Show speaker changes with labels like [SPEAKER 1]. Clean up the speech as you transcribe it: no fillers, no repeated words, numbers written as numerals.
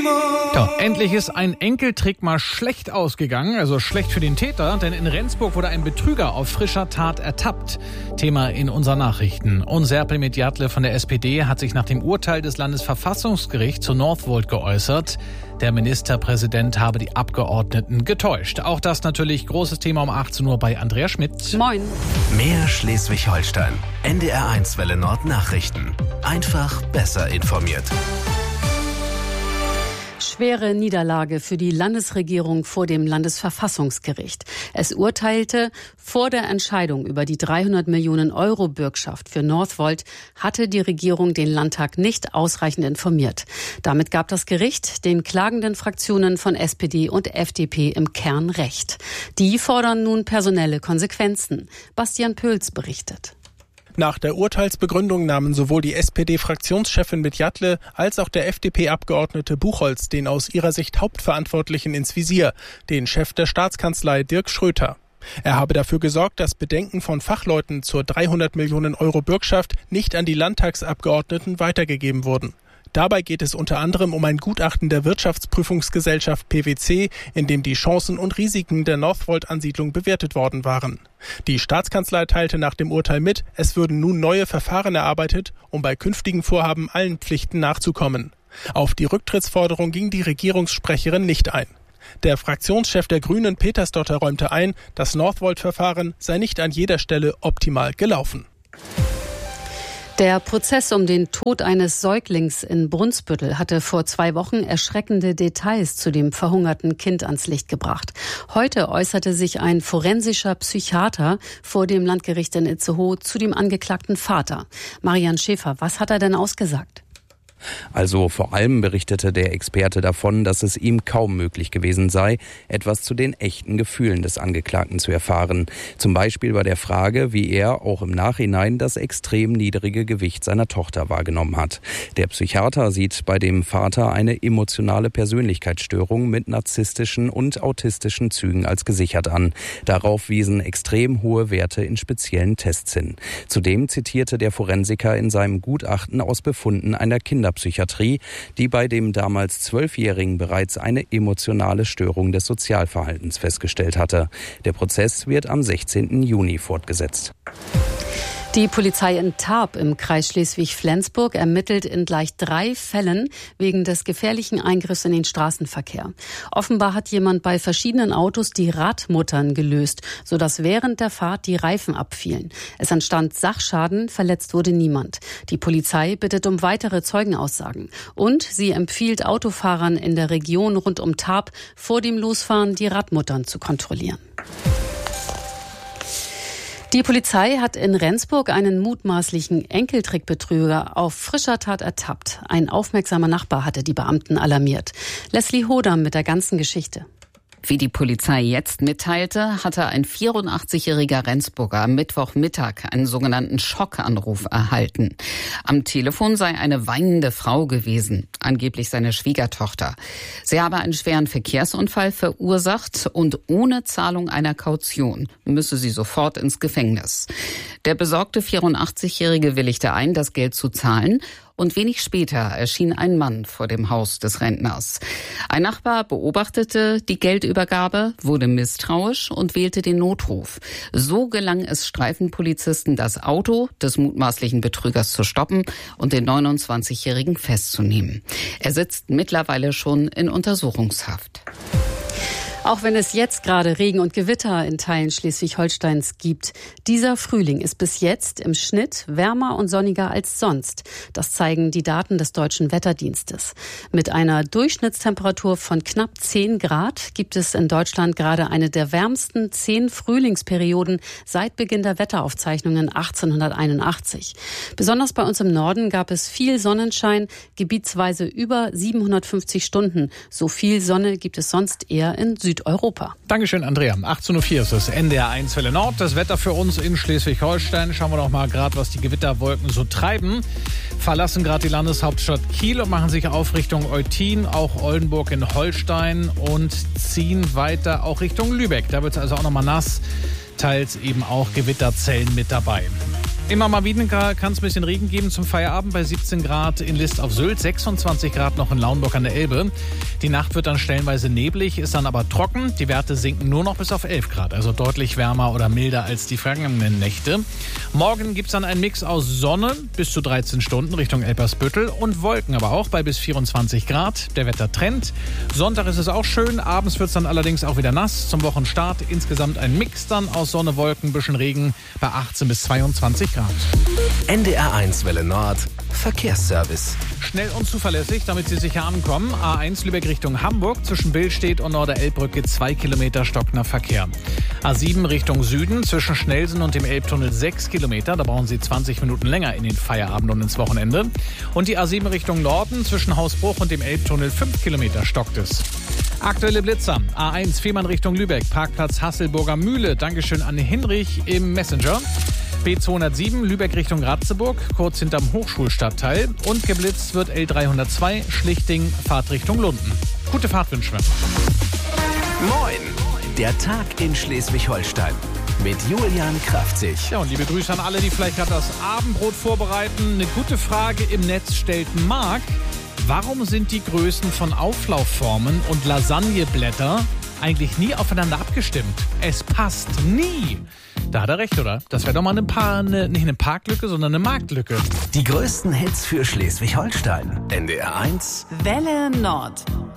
[SPEAKER 1] Ja, endlich ist ein Enkeltrick mal schlecht ausgegangen, also schlecht für den Täter, denn in Rendsburg wurde ein Betrüger auf frischer Tat ertappt. Thema in unseren Nachrichten. Und Serpil Medjatle von der SPD hat sich nach dem Urteil des Landesverfassungsgerichts zu Northvolt geäußert. Der Ministerpräsident habe die Abgeordneten getäuscht. Auch das natürlich großes Thema um 18 Uhr bei Andrea Schmidt.
[SPEAKER 2] Moin.
[SPEAKER 3] Mehr Schleswig-Holstein. NDR1 Welle Nord Nachrichten. Einfach besser informiert.
[SPEAKER 2] Schwere Niederlage für die Landesregierung vor dem Landesverfassungsgericht. Es urteilte, vor der Entscheidung über die 300 Millionen Euro Bürgschaft für Northvolt hatte die Regierung den Landtag nicht ausreichend informiert. Damit gab das Gericht den klagenden Fraktionen von SPD und FDP im Kern recht. Die fordern nun personelle Konsequenzen. Bastian Pöls berichtet.
[SPEAKER 4] Nach der Urteilsbegründung nahmen sowohl die SPD-Fraktionschefin Medjatle als auch der FDP-Abgeordnete Buchholz den aus ihrer Sicht Hauptverantwortlichen ins Visier, den Chef der Staatskanzlei Dirk Schröter. Er habe dafür gesorgt, dass Bedenken von Fachleuten zur 300 Millionen Euro Bürgschaft nicht an die Landtagsabgeordneten weitergegeben wurden. Dabei geht es unter anderem um ein Gutachten der Wirtschaftsprüfungsgesellschaft PwC, in dem die Chancen und Risiken der Northvolt-Ansiedlung bewertet worden waren. Die Staatskanzlei teilte nach dem Urteil mit, es würden nun neue Verfahren erarbeitet, um bei künftigen Vorhaben allen Pflichten nachzukommen. Auf die Rücktrittsforderung ging die Regierungssprecherin nicht ein. Der Fraktionschef der Grünen, Petersdotter, räumte ein, das Northvolt-Verfahren sei nicht an jeder Stelle optimal gelaufen.
[SPEAKER 2] Der Prozess um den Tod eines Säuglings in Brunsbüttel hatte vor 2 Wochen erschreckende Details zu dem verhungerten Kind ans Licht gebracht. Heute äußerte sich ein forensischer Psychiater vor dem Landgericht in Itzehoe zu dem angeklagten Vater. Marian Schäfer, was hat er denn ausgesagt?
[SPEAKER 5] Also vor allem berichtete der Experte davon, dass es ihm kaum möglich gewesen sei, etwas zu den echten Gefühlen des Angeklagten zu erfahren. Zum Beispiel bei der Frage, wie er auch im Nachhinein das extrem niedrige Gewicht seiner Tochter wahrgenommen hat. Der Psychiater sieht bei dem Vater eine emotionale Persönlichkeitsstörung mit narzisstischen und autistischen Zügen als gesichert an. Darauf wiesen extrem hohe Werte in speziellen Tests hin. Zudem zitierte der Forensiker in seinem Gutachten aus Befunden einer Kinderpsychiatrie, die bei dem damals 12-Jährigen bereits eine emotionale Störung des Sozialverhaltens festgestellt hatte. Der Prozess wird am 16. Juni fortgesetzt.
[SPEAKER 2] Die Polizei in Tarp im Kreis Schleswig-Flensburg ermittelt in gleich 3 Fällen wegen des gefährlichen Eingriffs in den Straßenverkehr. Offenbar hat jemand bei verschiedenen Autos die Radmuttern gelöst, sodass während der Fahrt die Reifen abfielen. Es entstand Sachschaden, verletzt wurde niemand. Die Polizei bittet um weitere Zeugenaussagen. Und sie empfiehlt Autofahrern in der Region rund um Tarp vor dem Losfahren die Radmuttern zu kontrollieren. Die Polizei hat in Rendsburg einen mutmaßlichen Enkeltrickbetrüger auf frischer Tat ertappt. Ein aufmerksamer Nachbar hatte die Beamten alarmiert. Leslie Hodam mit der ganzen Geschichte.
[SPEAKER 6] Wie die Polizei jetzt mitteilte, hatte ein 84-jähriger Rendsburger am Mittwochmittag einen sogenannten Schockanruf erhalten. Am Telefon sei eine weinende Frau gewesen, angeblich seine Schwiegertochter. Sie habe einen schweren Verkehrsunfall verursacht und ohne Zahlung einer Kaution müsse sie sofort ins Gefängnis. Der besorgte 84-Jährige willigte ein, das Geld zu zahlen. Und wenig später erschien ein Mann vor dem Haus des Rentners. Ein Nachbar beobachtete die Geldübergabe, wurde misstrauisch und wählte den Notruf. So gelang es Streifenpolizisten, das Auto des mutmaßlichen Betrügers zu stoppen und den 29-Jährigen festzunehmen. Er sitzt mittlerweile schon in Untersuchungshaft.
[SPEAKER 2] Auch wenn es jetzt gerade Regen und Gewitter in Teilen Schleswig-Holsteins gibt, dieser Frühling ist bis jetzt im Schnitt wärmer und sonniger als sonst. Das zeigen die Daten des Deutschen Wetterdienstes. Mit einer Durchschnittstemperatur von knapp 10 Grad gibt es in Deutschland gerade eine der wärmsten 10 Frühlingsperioden seit Beginn der Wetteraufzeichnungen 1881. Besonders bei uns im Norden gab es viel Sonnenschein, gebietsweise über 750 Stunden. So viel Sonne gibt es sonst eher in Südeuropa.
[SPEAKER 1] Dankeschön, Andrea. 18.04 Uhr ist es NDR1 Welle Nord. Das Wetter für uns in Schleswig-Holstein. Schauen wir doch mal gerade, was die Gewitterwolken so treiben. Verlassen gerade die Landeshauptstadt Kiel und machen sich auf Richtung Eutin, auch Oldenburg in Holstein und ziehen weiter auch Richtung Lübeck. Da wird es also auch nochmal nass. Teils eben auch Gewitterzellen mit dabei. Immer mal wieder kann es ein bisschen Regen geben zum Feierabend bei 17 Grad in List auf Sylt, 26 Grad noch in Lauenburg an der Elbe. Die Nacht wird dann stellenweise neblig, ist dann aber trocken. Die Werte sinken nur noch bis auf 11 Grad, also deutlich wärmer oder milder als die vergangenen Nächte. Morgen gibt es dann einen Mix aus Sonne bis zu 13 Stunden Richtung Elbersbüttel und Wolken aber auch bei bis 24 Grad. Der Wettertrend. Sonntag ist es auch schön, abends wird es dann allerdings auch wieder nass. Zum Wochenstart insgesamt ein Mix dann aus Sonne, Wolken, bisschen Regen bei 18 bis 22 Grad.
[SPEAKER 3] NDR1 Welle Nord, Verkehrsservice.
[SPEAKER 1] Schnell und zuverlässig, damit Sie sicher ankommen. A1 Lübeck Richtung Hamburg, zwischen Billstedt und Norderelbbrücke 2 Kilometer stockender Verkehr. A7 Richtung Süden, zwischen Schnellsen und dem Elbtunnel 6 Kilometer. Da brauchen Sie 20 Minuten länger in den Feierabend und ins Wochenende. Und die A7 Richtung Norden, zwischen Hausbruch und dem Elbtunnel 5 Kilometer stockt es. Aktuelle Blitzer. A1 Fehmarn Richtung Lübeck, Parkplatz Hasselburger Mühle. Dankeschön an Hinrich im Messenger. B207 Lübeck Richtung Ratzeburg, kurz hinterm Hochschulstadtteil. Und geblitzt wird L302 Schlichting, Fahrtrichtung Lunden. Gute Fahrt wünschen wir.
[SPEAKER 3] Moin, der Tag in Schleswig-Holstein mit Julian Kraftzig.
[SPEAKER 1] Ja, und liebe Grüße an alle, die vielleicht gerade das Abendbrot vorbereiten. Eine gute Frage im Netz stellt Marc. Warum sind die Größen von Auflaufformen und Lasagneblätter eigentlich nie aufeinander abgestimmt? Es passt nie. Da hat er recht, oder? Das wäre doch mal nicht eine Parklücke, sondern eine Marktlücke.
[SPEAKER 3] Die größten Hits für Schleswig-Holstein. NDR1
[SPEAKER 6] Welle Nord.